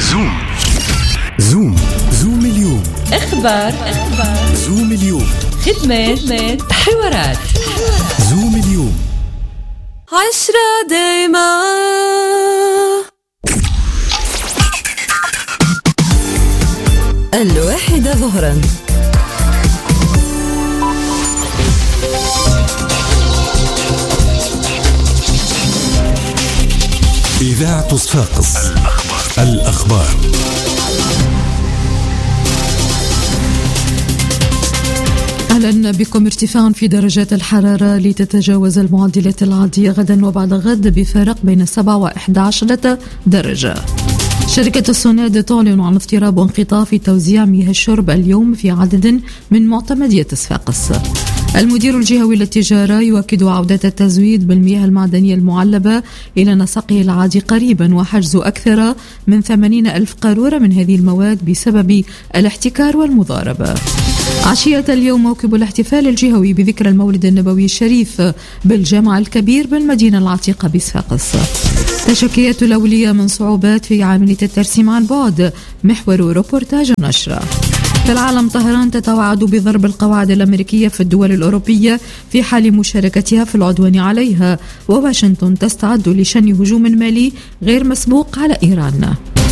زوم اليوم. اخبار. زوم اليوم. خدمات. حوارات. زوم اليوم. 10 دايما. 1 ظهرا. إذاعة صفاقس. الأخبار. أهلا بكم. ارتفاع في درجات الحرارة لتتجاوز المعدلات العادية غدا وبعد غد بفارق بين 7 و11 درجة. شركة السوناد تعلن عن اضطراب وانقطاع في توزيع مياه الشرب اليوم في عدد من معتمدية صفاقس. المدير الجهوي للتجارة يؤكد عودة التزويد بالمياه المعدنية المعلبة إلى نسقه العادي قريبا، وحجز أكثر من 80,000 قارورة من هذه المواد بسبب الاحتكار والمضاربة. عشية اليوم موكب الاحتفال الجهوي بذكرى المولد النبوي الشريف بالجامع الكبير بالمدينة العتيقة بصفاقس. تشكيات الأولياء من صعوبات في عملية الترسيم عن بعد، محور روبورتاج النشرة. في العالم، طهران تتوعد بضرب القواعد الأمريكية في الدول الأوروبية في حال مشاركتها في العدوان عليها، وواشنطن تستعد لشن هجوم مالي غير مسبوق على إيران.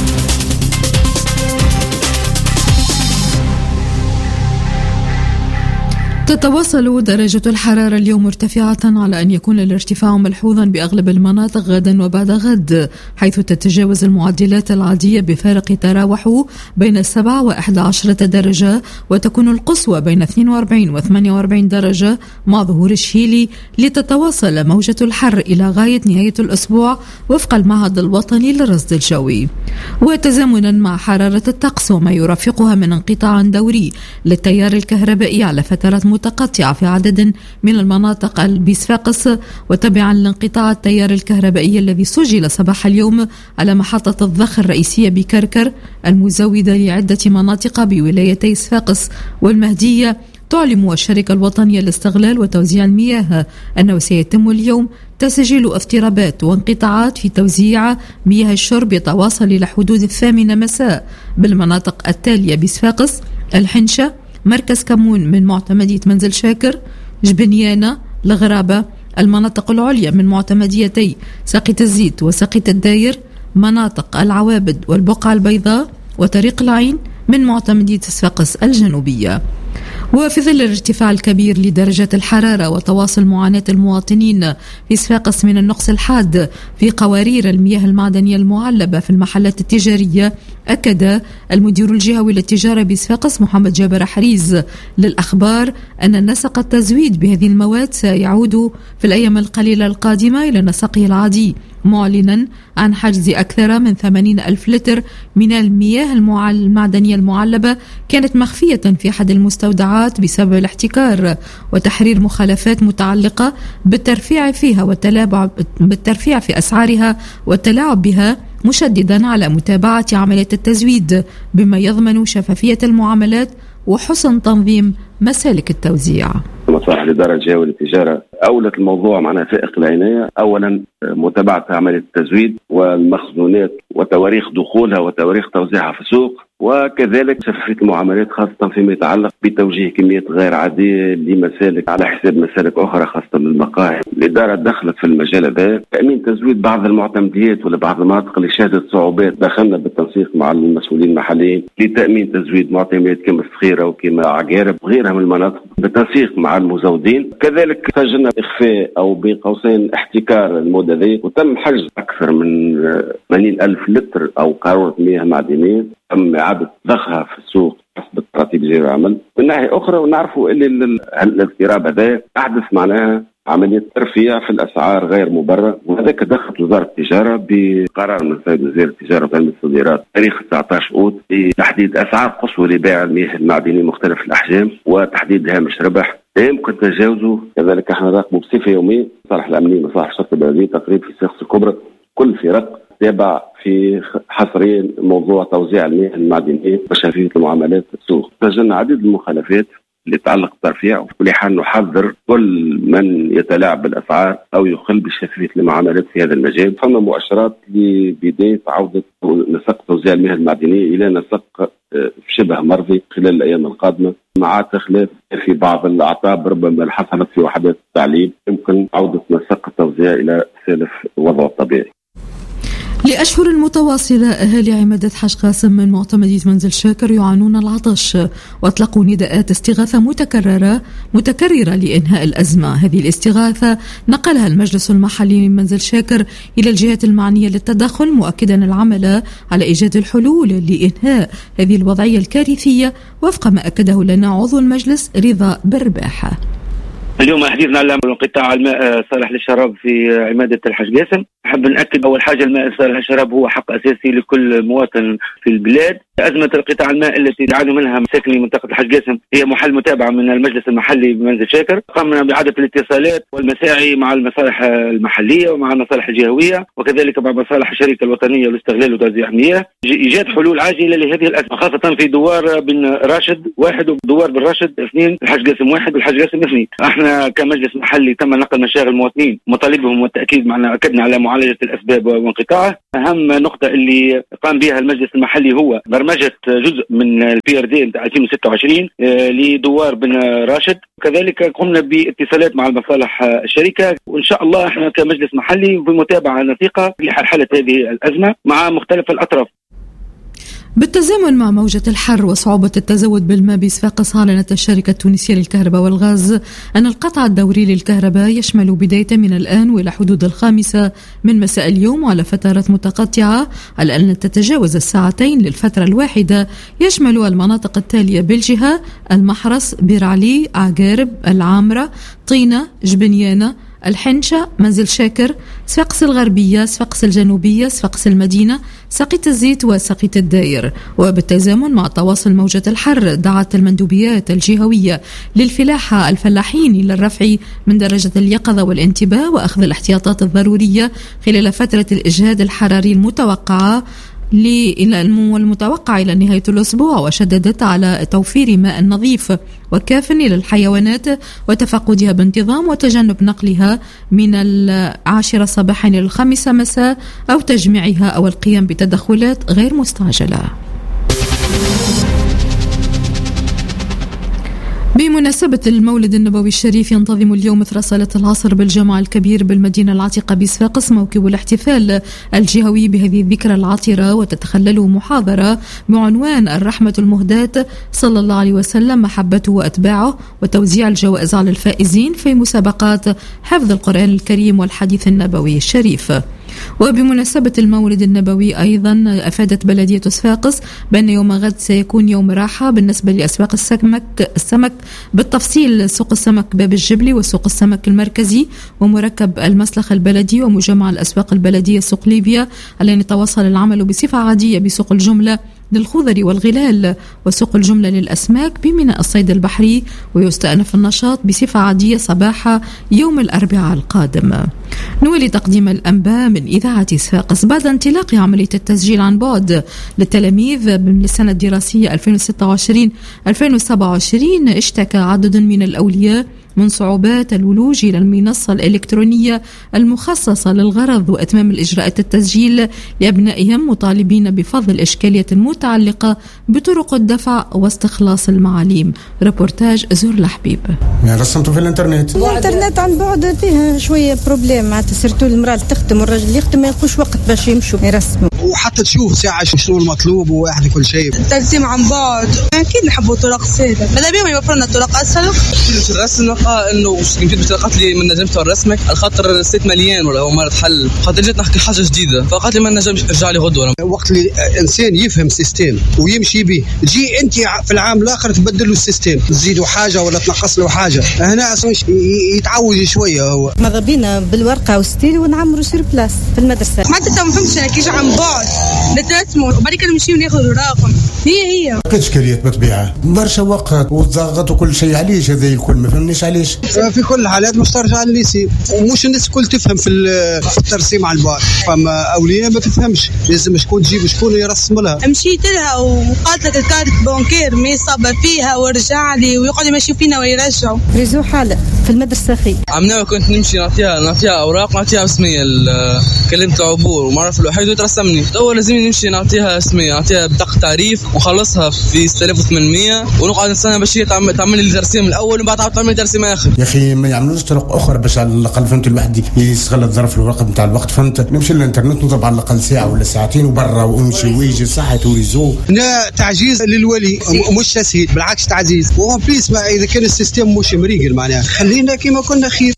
تتواصل درجة الحرارة اليوم مرتفعة على أن يكون الارتفاع ملحوظا بأغلب المناطق غدا وبعد غد، حيث تتجاوز المعدلات العادية بفارق تراوح بين 7 و11 درجة، وتكون القصوى بين 42 و48 درجة مع ظهور الشيلي، لتتواصل موجة الحر إلى غاية نهاية الأسبوع وفق المعهد الوطني للرصد الجوي. وتزامنا مع حرارة الطقس وما يرافقها من انقطاع دوري للتيار الكهربائي على فترات متقطعة في عدد من المناطق بصفاقس، وتبعا لانقطاع التيار الكهربائي الذي سجل صباح اليوم على محطة الضخ الرئيسية بكركر المزودة لعدة مناطق بولايتي صفاقس والمهدية، تعلم الشركة الوطنية لاستغلال وتوزيع المياه أنه سيتم اليوم تسجيل اضطرابات وانقطاعات في توزيع مياه الشرب يتواصل إلى حدود 8 مساء بالمناطق التالية بصفاقس: الحنشة، مركز كمون من معتمدية منزل شاكر، جبنيانة، الغرابة، المناطق العليا من معتمديتي ساقية الزيت وساقية الداير، مناطق العوابد والبقعة البيضاء وطريق العين من معتمدية صفاقس الجنوبية. وفي ظل الارتفاع الكبير لدرجة الحرارة وتواصل معاناة المواطنين في صفاقس من النقص الحاد في قوارير المياه المعدنية المعلبة في المحلات التجارية، أكد المدير الجهوي للتجارة بصفاقس محمد جابر حريز للأخبار أن نسق التزويد بهذه المواد سيعود في الأيام القليلة القادمة إلى نسقه العادي، معلنا عن حجز أكثر من 80,000 لتر من المياه المعدنية المعلبة كانت مخفية في أحد المستودعات بسبب الاحتكار، وتحرير مخالفات متعلقة بالترفيع فيها بالترفيع في أسعارها والتلاعب بها، مشددا على متابعة عملية التزويد بما يضمن شفافية المعاملات وحسن تنظيم مسالك التوزيع. مصالح الإدارة الجهوية للتجارة أولت الموضوع معنا فائق العناية. أولا متابعة عملية التزويد والمخزونات وتواريخ دخولها وتواريخ توزيعها في السوق، وكذلك شفافية المعاملات خاصة فيما يتعلق بتوجيه كميات غير عادية لمسالك على حساب مسالك أخرى خاصة بالمقاهي. الإدارة دخلت في المجال هذا تأمين تزويد بعض المعتمديات ولا بعض المناطق اللي شهدت صعوبات. دخلنا بالتنسيق مع المسؤولين المحليين لتأمين تزويد معتمديات كما الصخيرة وكما عقارب وغيرها من المناطق بالتنسيق مع المزودين. كذلك سجلنا إخفاء أو بين قوسين احتكار المودة ذي، وتم حجز أكثر من 80,000 لتر أو قارورة مياه معدنية تم إعادة ضخها في السوق حسب استراتيجية العمل. من ناحية أخرى ونعرفوا أن الاضطراب هذا أحدث معناها عملية ترفيع في الأسعار غير مبرر، وهذاك دخلت وزارة التجارة بقرار من السيد وزير التجارة وتنمية الصادرات تاريخ 19 أوت بتحديد أسعار قصوى لبيع المياه المعدنية مختلف الأحجام وتحديد هامش ربح يمكن تجاوزه. كذلك احنا نراقبوا بصفة يومية مصالح الأمنية مصالح الشرطة البلدية تقريبا في صفاقس الكبرى كل فرق تابع في حصريا موضوع توزيع المياه المعدنية وشفافية المعاملات في السوق. سجلنا عديد المخالفات اللي يتعلق بالترفيع. وفي كل حال نحذر كل من يتلاعب بالأسعار أو يخل بالشفافية المعاملات في هذا المجال. فما مؤشرات لبداية عودة نسق توزيع المياه المعدنية إلى نسق شبه مرضي خلال الأيام القادمة، مع تخلاف في بعض الأعطاب ربما حصلت في وحدات التعليم، يمكن عودة نسق التوزيع إلى سالف وضعه الطبيعي. لأشهر متواصلة أهالي عمادة حاج قاسم من معتمدية منزل شاكر يعانون العطش، وأطلقوا نداءات استغاثة متكررة لإنهاء الأزمة. هذه الاستغاثة نقلها المجلس المحلي من منزل شاكر إلى الجهات المعنية للتدخل، مؤكدا العمل على إيجاد الحلول لإنهاء هذه الوضعية الكارثية، وفق ما أكده لنا عضو المجلس رضا برباحة. اليوم حديثنا على انقطاع الماء صالح للشراب في عمادة الحاج قاسم. أحب نأكد أول حاجة الماء صالح للشراب هو حق أساسي لكل مواطن في البلاد. أزمة انقطاع الماء التي يعاني منها ساكني منطقة الحاج قاسم هي محل متابعة من المجلس المحلي بمنزل شاكر. قمنا بإعادة الاتصالات والمساعي مع المصالح المحلية ومع المصالح الجهوية وكذلك مع مصالح الشركة الوطنية للاستغلال وتوزيع المياه، إيجاد حلول عاجلة لهذه الأزمة، خاصة في دوار بن راشد 1 ودوار بن راشد 2، الحاج قاسم 1 والحاج قاسم 2. احنا كمجلس محلي تم نقل مشاغل المواطنين مطالبهم والتأكيد معنا أكدنا على معالجة الأسباب وانقطاعه. أهم نقطة اللي قام بها المجلس المحلي هو برمجة جزء من البي ار دي 2026 لدوار بن راشد، وكذلك قمنا باتصالات مع المصالح الشركة، وإن شاء الله احنا كمجلس محلي بمتابعة نثيقة لحالة هذه الأزمة مع مختلف الأطراف. بالتزامن مع موجة الحر وصعوبة التزود بالماء بصفاقس، أعلنت الشركة التونسية للكهرباء والغاز أن القطع الدوري للكهرباء يشمل بداية من الآن وإلى حدود 5 من مساء اليوم وعلى فترات متقطعة، على أن تتجاوز الساعتين للفترة الواحدة، يشمل المناطق التالية بالجهة: المحرس، بيرعلي، عقارب، العامرة، طينة، جبنيانة، الحنشة، منزل شاكر، صفاقس الغربية، صفاقس الجنوبية، صفاقس المدينة، ساقية الزيت وساقية الداير. وبالتزامن مع تواصل موجة الحر، دعت المندوبيات الجهوية للفلاحة الفلاحين إلى الرفع من درجة اليقظة والانتباه وأخذ الاحتياطات الضرورية خلال فترة الإجهاد الحراري المتوقعة إلى نهاية الأسبوع، وشددت على توفير ماء نظيف وكاف إلى الحيوانات وتفقدها بانتظام وتجنب نقلها من 10 صباحا إلى 5 مساء أو تجميعها أو القيام بتدخلات غير مستعجلة. بمناسبة المولد النبوي الشريف ينتظم اليوم إثر صلاة العصر بالجامع الكبير بالمدينة العتيقة بصفاقس موكب الاحتفال الجهوي بهذه الذكرى العطرة، وتتخلله محاضرة بعنوان الرحمة المهداة صلى الله عليه وسلم، محبته وأتباعه، وتوزيع الجوائز على الفائزين في مسابقات حفظ القرآن الكريم والحديث النبوي الشريف. وبمناسبة المولد النبوي أيضا أفادت بلدية صفاقس بأن يوم غد سيكون يوم راحة بالنسبة لأسواق السمك، بالتفصيل سوق السمك باب الجبلي وسوق السمك المركزي ومركب المسلخ البلدي ومجمع الأسواق البلدية سوق ليبيا، على أن يتواصل العمل بصفة عادية بسوق الجملة للخضر والغلال وسوق الجملة للأسماك بميناء الصيد البحري، ويستأنف النشاط بصفة عادية صباح يوم الأربعاء القادم. نولي تقديم الأنباء من إذاعة صفاقس. بعد انطلاق عملية التسجيل عن بعد للتلاميذ للسنة الدراسية 2026-2027، اشتكى عدد من الأولياء من صعوبات الولوج إلى المنصة الإلكترونية المخصصة للغرض وإتمام الإجراءات التسجيل لأبنائهم، مطالبين بفضل الإشكالية المتعلقة بطرق الدفع واستخلاص المعاليم. ريبورتاج زور الحبيب. رسمته في الانترنت عن بعد فيها شوية بروبليم، معناتها سيرتو المرأة تخدم والرجل اللي يخدم ما يلقوش وقت باش يمشوا يرسموا، وحتى تشوف ساعة شنو المطلوب وواحد كل شيء. الترسيم عن بعد أكيد نحبوا طرق سهلة، ماذا بيهم يوفروا لنا طرق أسهل. الرسم انه يمكن باش تلقات لي من نجمت الرسمك الخاطر السيت مليان ولا هو مرة حل، خاطر جيت نحكي حاجه جديده فقالت لي ما نجمش ارجع لي غدوه. وقت اللي انسان يفهم سيستم ويمشي به، تجي انت في العام الاخر تبدل له السيستم، تزيدوا حاجه ولا تنقص له حاجه، هنا يتعوج شويه. هو ماذا بينا بالورقه والستيل ونعمروا سير بلاس في المدرسه. ما انت ما فهمتش انا كيجي عن بعد نترسموا وبعد كده نمشيو ناخذوا رقم. هي كانت اشكاليه بالطبيعه برشا وقت وضغط وكل شيء، عليش هذا الكل ما فهمنيش علاش في كل الحالات مش ترجع على الليسي، ومش الناس الكل تفهم في الترسيم على البار، فما اولياء ما تفهمش، لازم شكون تجيب شكون يرسم لها. مشيت لها وقالت لك الكارت بونكير ما صاب فيها ورجع لي ويقعد يمشي فينا ويرجعوا. ريزو حالة في المدرسة خي عمنا كنت نمشي نعطيها اوراق ونعطيها اسميه كلمه عبور ومعرف الوحيد وترسمني، تو لازم نمشي نعطيها اسميه، نعطيها بطاقه تعريف ونخلصها في 6800 ونقعد نستنى باش هي تعمل لي الترسيم الاول ومن بعد تعمل لي ترسيم اخر. يا اخي ما يعملوش طرق اخرى باش على الاقل فهمت الواحد يستغل الظرف الوقت نتاع الوقت، فهمت نمشي للانترنت نضرب على الاقل ساعه ولا ساعتين وبرا ونمشي ويجي صحه وريزو. لا تعجيز للولي مش تسهيل، بالعكس تعزيز، وان بليس اذا كان السيستم مش مريقل معناها خلينا كما كنا خير.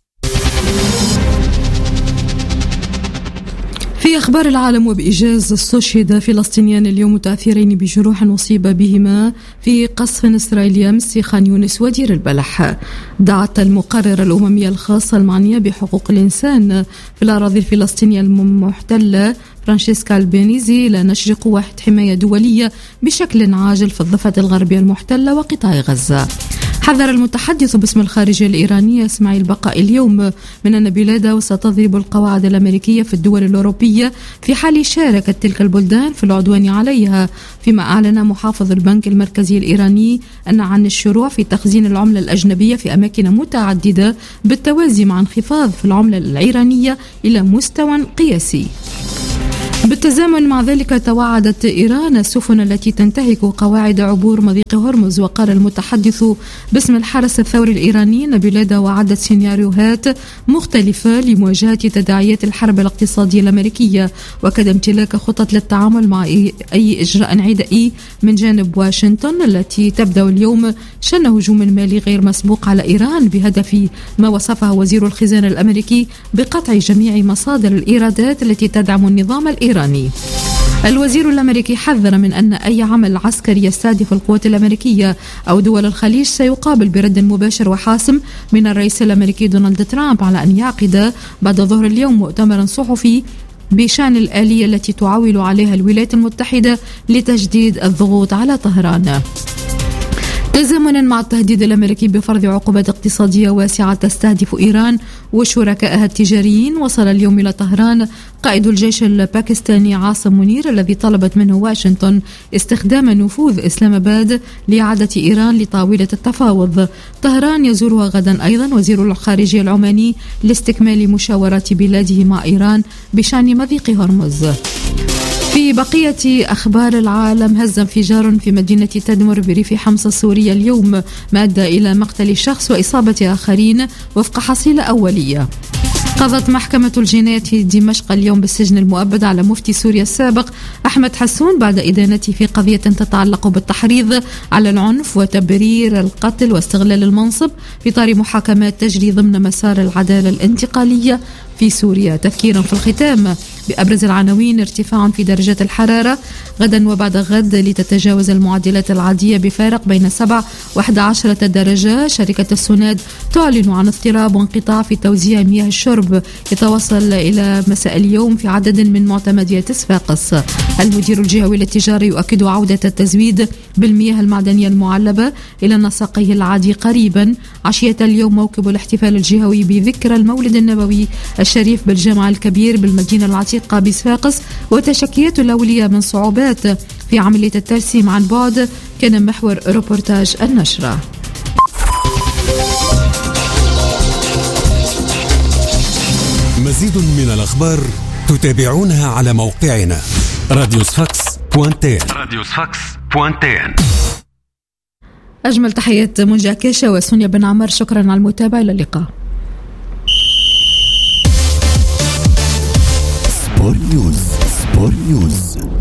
في أخبار العالم وبإيجاز، استشهد فلسطينيان اليوم متأثرين بجروح أصيب بهما في قصف إسرائيلي أمس خان يونس ودير البلح. دعت المقررة الأممية الخاصة المعنية بحقوق الإنسان في الأراضي الفلسطينية المحتلة فرانشيسكا البينيزي إلى نشر قوات حماية دولية بشكل عاجل في الضفة الغربية المحتلة وقطاع غزة. حذر المتحدث باسم الخارجية الإيرانية إسماعيل بقاء اليوم من أن بلاده ستضرب القواعد الأمريكية في الدول الأوروبية في حال شاركت تلك البلدان في العدوان عليها، فيما أعلن محافظ البنك المركزي الإيراني أن عن الشروع في تخزين العملة الأجنبية في أماكن متعددة بالتوازي مع انخفاض في العملة الإيرانية إلى مستوى قياسي. بالتزامن مع ذلك توعدت إيران السفن التي تنتهك قواعد عبور مضيق هرمز، وقال المتحدث باسم الحرس الثوري الإيراني أن بلاده وعدت سيناريوهات مختلفة لمواجهة تداعيات الحرب الاقتصادية الأمريكية، وكذا امتلاك خطط للتعامل مع أي إجراء عدائي من جانب واشنطن التي تبدأ اليوم شن هجوم مالي غير مسبوق على إيران بهدف ما وصفه وزير الخزانة الأمريكي بقطع جميع مصادر الإيرادات التي تدعم النظام الإيراني. الوزير الأمريكي حذر من أن أي عمل عسكري يستهدف القوات الأمريكية أو دول الخليج سيقابل برد مباشر وحاسم من الرئيس الأمريكي دونالد ترامب، على أن يعقد بعد ظهر اليوم مؤتمرا صحفي بشأن الآلية التي تعول عليها الولايات المتحدة لتجديد الضغوط على طهران. تزامنا مع التهديد الأمريكي بفرض عقوبات اقتصادية واسعة تستهدف إيران وشركائها التجاريين، وصل اليوم إلى طهران قائد الجيش الباكستاني عاصم منير الذي طلبت منه واشنطن استخدام نفوذ إسلام آباد لإعادة إيران لطاولة التفاوض. طهران يزورها غدا أيضا وزير الخارجية العماني لاستكمال مشاورات بلاده مع إيران بشأن مضيق هرمز. في بقية أخبار العالم، هز انفجار في مدينة تدمر بريف حمص السورية اليوم ما أدى إلى مقتل شخص وإصابة آخرين وفق حصيلة أولية. قضت محكمة الجناية دمشق اليوم بالسجن المؤبد على مفتي سوريا السابق أحمد حسون بعد إدانته في قضية تتعلق بالتحريض على العنف وتبرير القتل واستغلال المنصب في إطار محاكمات تجري ضمن مسار العدالة الانتقالية في سوريا. تذكيرا في الختام بأبرز العناوين: ارتفاع في درجات الحرارة غدا وبعد غد لتتجاوز المعدلات العادية بفارق بين 7 و11 درجة. شركة السناد تعلن عن اضطراب وانقطاع في توزيع مياه الشرب يتوصل إلى مساء اليوم في عدد من معتمديات صفاقس. المدير الجهوي للتجارة يؤكد عودة التزويد بالمياه المعدنية المعلبة إلى نسقه العادي قريبا. عشية اليوم موكب الاحتفال الجهوي بذكرى المولد النبوي الشريف بالجامع الكبير بالمدينة العتيقة بصفاقس، وتشكيات الأولياء من صعوبات في عملية الترسيم عن بعد كان محور روبورتاج النشرة. مزيد من الأخبار تتابعونها على موقعنا radiosfax.tn. أجمل تحيات منجا كاشا وسونيا بن عمر، شكرا على المتابعة، إلى اللقاء. سبور نيوز.